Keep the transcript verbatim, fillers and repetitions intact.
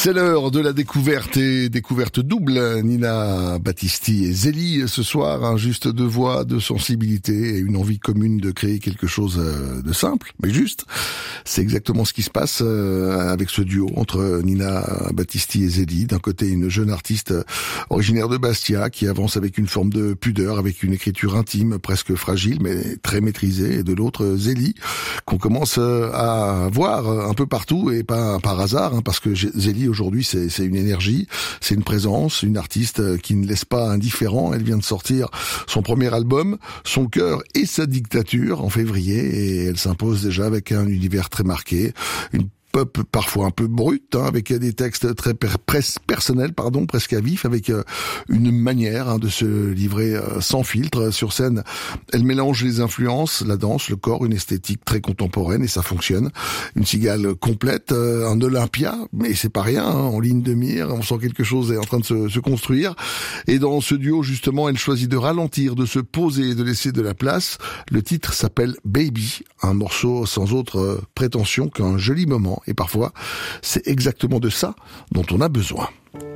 C'est l'heure de la découverte et découverte double. Nina Battisti et Zélie ce soir, un juste de voix, de sensibilité et une envie commune de créer quelque chose de simple, mais juste. C'est exactement ce qui se passe avec ce duo entre Nina Battisti et Zélie. D'un côté, une jeune artiste originaire de Bastia qui avance avec une forme de pudeur, avec une écriture intime, presque fragile, mais très maîtrisée. Et de l'autre, Zélie, qu'on commence à voir un peu partout et pas par hasard, hein, parce que Zélie aujourd'hui c'est, c'est une énergie, c'est une présence, une artiste qui ne laisse pas indifférent. Elle vient de sortir son premier album, Son cœur et sa dictature, en février, et elle s'impose déjà avec un univers très marqué, une pop parfois un peu brut, hein, avec des textes très per- pres- personnels, pardon, presque à vif, avec euh, une manière hein, de se livrer euh, sans filtre. Sur scène, elle mélange les influences, la danse, le corps, une esthétique très contemporaine, et ça fonctionne. Une cigale complète, euh, un Olympia, mais c'est pas rien, hein, en ligne de mire, on sent quelque chose est en train de se, se construire. Et dans ce duo, justement, elle choisit de ralentir, de se poser et de laisser de la place. Le titre s'appelle Baby, un morceau sans autre euh, prétention qu'un joli moment. Et parfois, c'est exactement de ça dont on a besoin.